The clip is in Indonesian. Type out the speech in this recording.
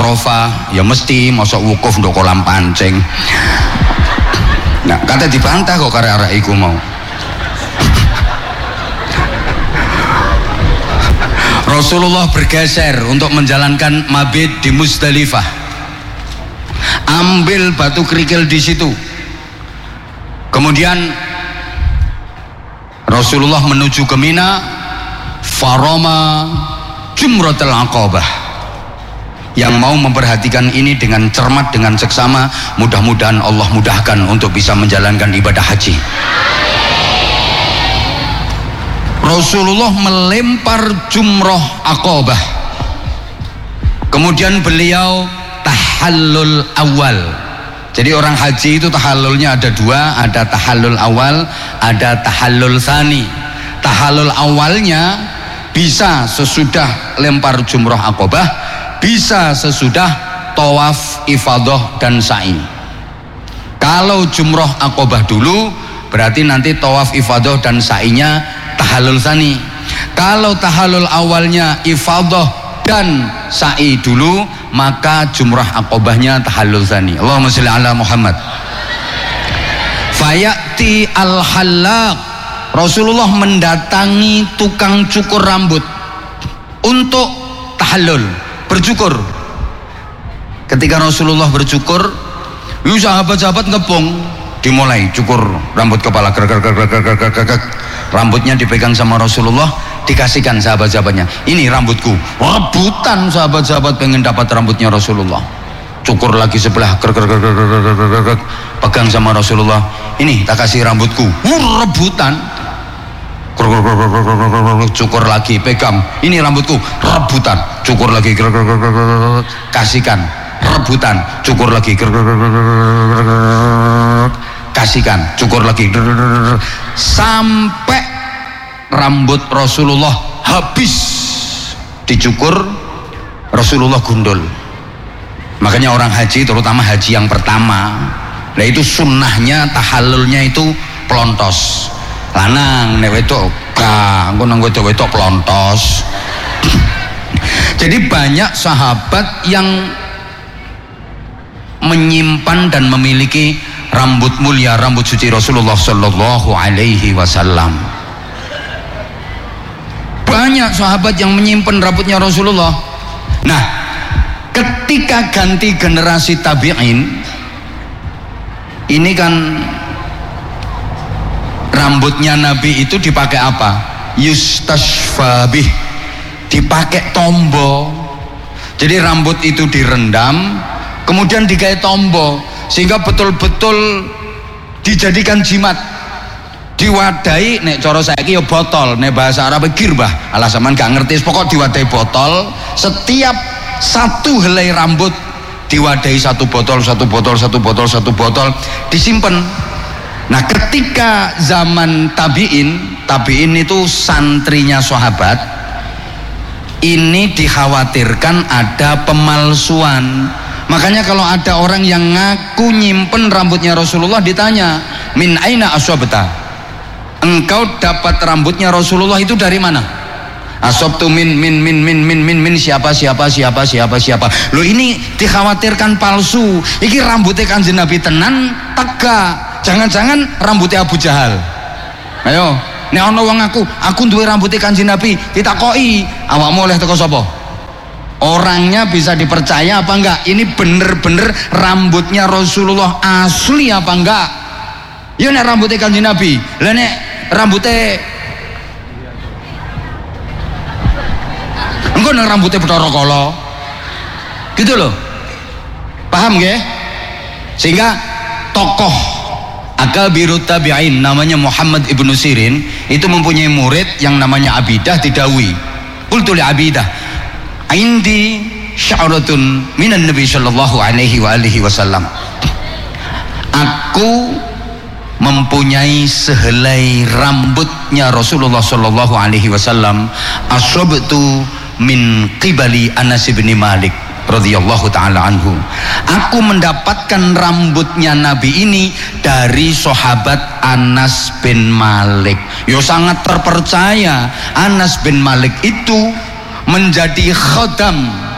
Arafah ya mesti mosok wukuf ndok kolam pancing. Nah, kata dibantah kok karo arek iku mau. Rasulullah bergeser untuk menjalankan mabit di Muzdalifah. Ambil batu kerikil di situ. Kemudian Rasulullah menuju ke Mina, faroma jumratul aqabah. Yang mau memperhatikan ini dengan cermat, dengan seksama, mudah-mudahan Allah mudahkan untuk bisa menjalankan ibadah haji. Rasulullah melempar jumroh aqabah. Kemudian beliau tahallul awal. Jadi orang haji itu tahallulnya ada dua, ada tahallul awal, ada tahallul tsani. Tahallul awalnya bisa sesudah lempar jumroh aqabah, bisa sesudah tawaf ifadah dan sa'i. Kalau jumroh aqabah dulu berarti nanti tawaf ifadah dan sa'inya tahallul tsani. Kalau tahallul awalnya ifadah dan sa'i dulu, maka jumrah aqabahnya tahallul tsani. Allahumma sholli ala Muhammad. Fayati al-hallaq, Rasulullah mendatangi tukang cukur rambut untuk tahallul, bercukur. Ketika Rasulullah bercukur, sahabat-sahabat ngepung, dimulai cukur rambut kepala, rambutnya dipegang sama Rasulullah, dikasihkan sahabat-sahabatnya, ini rambutku. Rebutan sahabat-sahabat pengen dapat rambutnya Rasulullah. Cukur lagi sebelah, pegang sama Rasulullah, ini tak kasih rambutku. Rebutan. Cukur lagi, pegang, ini rambutku. Rebutan. Cukur lagi, kasihkan. Rebutan. Cukur lagi, kasihkan. Cukur lagi, sampai rambut Rasulullah habis dicukur. Rasulullah gundul. Makanya orang haji, terutama haji yang pertama, nah itu sunnahnya tahallulnya itu pelontos. Lanang nek wedok gak, engko nang wedok pelontos. Jadi banyak sahabat yang menyimpan dan memiliki rambut mulia, rambut suci Rasulullah sallallahu alaihi wasallam. Banyak sahabat yang menyimpan rambutnya Rasulullah. Nah, ketika ganti generasi tabi'in, ini kan rambutnya Nabi itu dipakai apa? Yustashfabih, dipakai tombo. Jadi rambut itu direndam, kemudian digawe tombo, sehingga betul-betul dijadikan jimat. Diwadahi, nek cara saiki ya botol, nek bahasa Arab girbah. Alah sampean gak ngerti, pokok diwadahi botol. Setiap satu helai rambut diwadahi satu botol, disimpan. Nah, ketika zaman tabi'in itu santrinya sahabat, ini dikhawatirkan ada pemalsuan. Makanya kalau ada orang yang ngaku nyimpen rambutnya Rasulullah, ditanya, min aina aswabta, engkau dapat rambutnya Rasulullah itu dari mana? Aswabtu min siapa. Loh, ini dikhawatirkan palsu. Iki rambutnya Kanjeng Nabi tenan tegak. Jangan-jangan rambutnya Abu Jahal. Ayo, nek ana wong aku duwe rambutnya Kanjeng Nabi, ditakoki, awakmu oleh teko sapa? Orangnya bisa dipercaya apa enggak? Ini bener-bener rambutnya Rasulullah asli apa enggak? Ya nek rambutnya Kanjeng Nabi. Lah nek rambutnya engko nek rambutnya Bathara Kala. Gitu loh. Paham nggih? Sehingga tokoh akabirut tabi'in namanya Muhammad ibnu Sirin itu mempunyai murid yang namanya Abidah Tidawi. Qultu li Abidah, indi sya'ratun minan Nabi sallallahu alaihi wasallam. Aku mempunyai sehelai rambutnya Rasulullah sallallahu alaihi wasallam, asabtu min qibali Anas bin Malik radhiyallahu taala anhu. Aku mendapatkan rambutnya Nabi ini dari sahabat Anas bin Malik. Yo sangat terpercaya. Anas bin Malik itu menjadi khodam